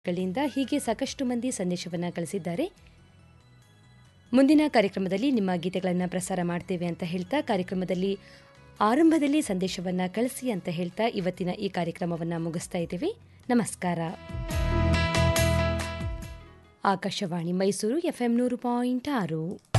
ಗಳಿಂದ ಹೀಗೆ ಸಾಕಷ್ಟು ಮಂದಿ ಸಂದೇಶವನ್ನು ಕಳಿಸಿದ್ದಾರೆ. ಮುಂದಿನ ಕಾರ್ಯಕ್ರಮದಲ್ಲಿ ನಿಮ್ಮ ಗೀತೆಗಳನ್ನು ಪ್ರಸಾರ ಮಾಡ್ತೇವೆ ಅಂತ ಹೇಳ್ತಾ ಕಾರ್ಯಕ್ರಮದಲ್ಲಿ ಆರಂಭದಲ್ಲಿ ಸಂದೇಶವನ್ನು ಕಳಿಸಿ ಅಂತ ಹೇಳ್ತಾ ಇವತ್ತಿನ ಈ ಕಾರ್ಯಕ್ರಮವನ್ನು ಮುಗಿಸ್ತಾ ಇದ್ದೇವೆ. ನಮಸ್ಕಾರ. ಆಕಾಶವಾಣಿ ಮೈಸೂರು FM 100.6